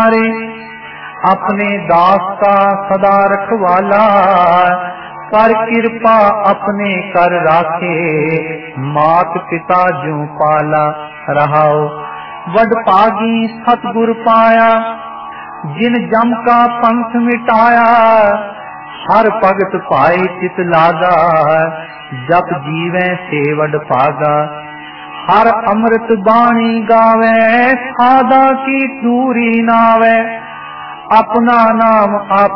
संवारे, अपने दास का सदा रखवाला, कर कृपा अपने कर राखे, मात पिता ज्यों पाला। रहाओ वडभागी सतगुर पाया, जिन जम का पंथ मिटाया, हर भगत पाए चित लागा, जप जीवै से वडभागा। हर अमृत बाणी गावे, सादा की दूरी नावे, अपना नाम आप